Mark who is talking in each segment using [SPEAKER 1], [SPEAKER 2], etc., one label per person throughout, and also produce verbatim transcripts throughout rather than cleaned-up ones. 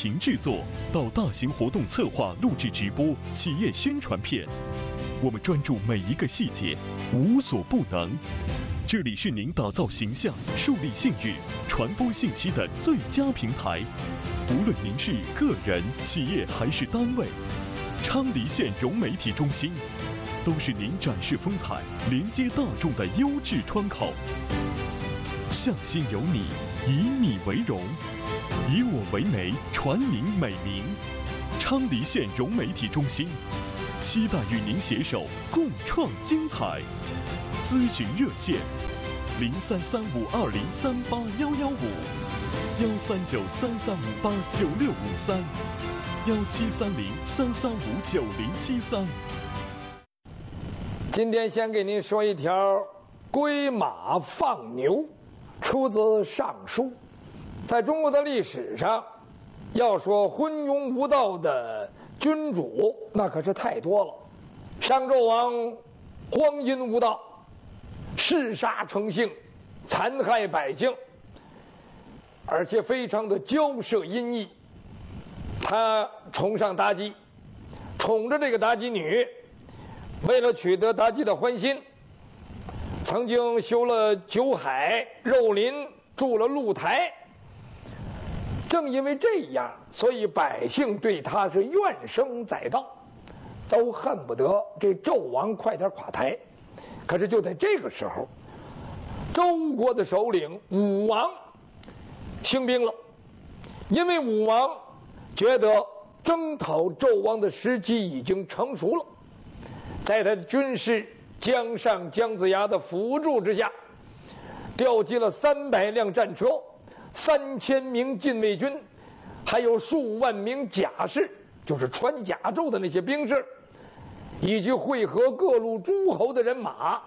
[SPEAKER 1] 频制作到大型活动策划、录制直播、企业宣传片，我们专注每一个细节，无所不能。这里是您打造形象、树立信誉、传播信息的最佳平台。无论您是个人、企业还是单位，昌黎县融媒体中心都是您展示风采、连接大众的优质窗口。向心有你，以你为荣，以我为媒，传您美名。昌黎县融媒体中心期待与您携手共创精彩。咨询热线：零三三五二零三八幺幺五，幺三九三三五八九六五三，幺七三零三三五九零七三。
[SPEAKER 2] 今天先给您说一条归马放牛，出自《尚书》。在中国的历史上，要说昏庸无道的君主，那可是太多了。商纣王荒淫无道，嗜杀成性，残害百姓，而且非常的骄奢淫逸。他崇尚妲己，宠着这个妲己女，为了取得妲己的欢心，曾经修了九海肉林，筑了露台。正因为这样，所以百姓对他是怨声载道，都恨不得这纣王快点垮台。可是就在这个时候，周国的首领武王兴兵了，因为武王觉得征讨纣王的时机已经成熟了，在他的军师姜尚、姜子牙的辅助之下，调集了三百辆战车、三千名禁卫军，还有数万名甲士，就是穿甲胄的那些兵士，以及会合各路诸侯的人马，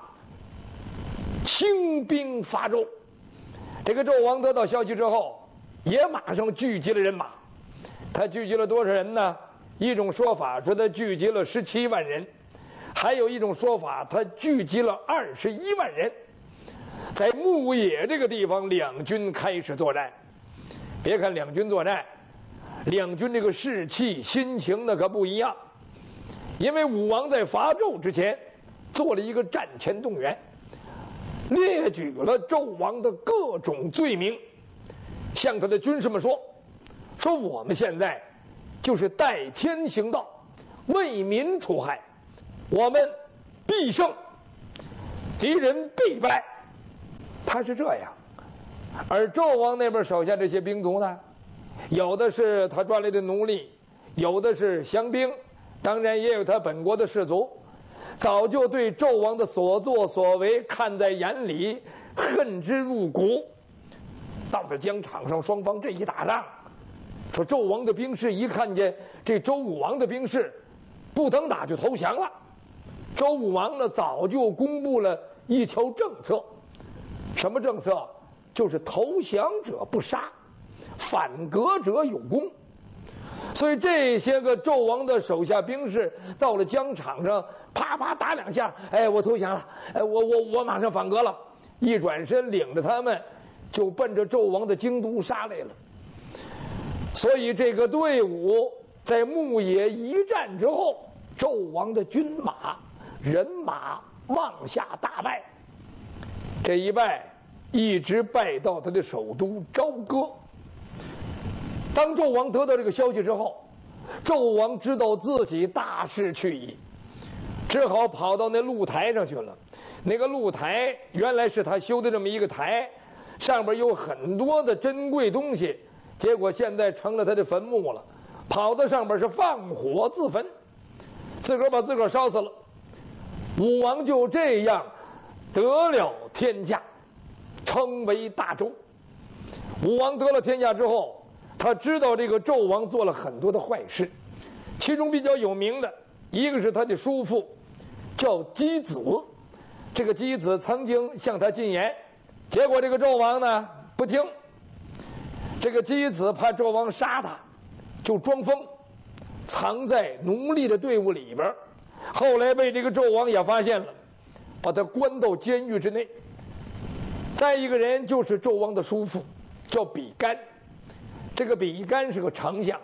[SPEAKER 2] 兴兵伐纣。这个纣王得到消息之后，也马上聚集了人马。他聚集了多少人呢？一种说法说他聚集了十七万人，还有一种说法他聚集了二十一万人。在牧野这个地方，两军开始作战。别看两军作战，两军这个士气、心情那可不一样。因为武王在伐纣之前做了一个战前动员，列举了纣王的各种罪名，向他的军士们说：说我们现在就是代天行道，为民除害，我们必胜，敌人必败。他是这样。而纣王那边手下这些兵卒呢，有的是他抓来的奴隶，有的是降兵，当然也有他本国的士卒，早就对纣王的所作所为看在眼里，恨之入骨。到了疆场上，双方这一打仗，说纣王的兵士一看见这周武王的兵士，不等打就投降了。周武王呢，早就公布了一条政策，什么政策？就是投降者不杀，反革者有功。所以这些个纣王的手下兵士到了疆场上，啪啪打两下，哎，我投降了，哎，我我我马上反革了。一转身，领着他们就奔着纣王的京都杀来了。所以这个队伍在牧野一战之后，纣王的军马人马望下大败。这一败一直败到他的首都朝歌。当纣王得到这个消息之后，纣王知道自己大势去矣，只好跑到那露台上去了。那个露台原来是他修的这么一个台，上边有很多的珍贵东西，结果现在成了他的坟墓了。跑到上边是放火自焚，自个儿把自个儿烧死了。武王就这样得了天下，称为大周。武王得了天下之后，他知道这个纣王做了很多的坏事，其中比较有名的一个是他的叔父叫箕子。这个箕子曾经向他进言，结果这个纣王呢不听。这个箕子怕纣王杀他，就装疯，藏在奴隶的队伍里边。后来被这个纣王也发现了，把他关到监狱之内。再一个人就是纣王的叔父，叫比干。这个比干是个丞相，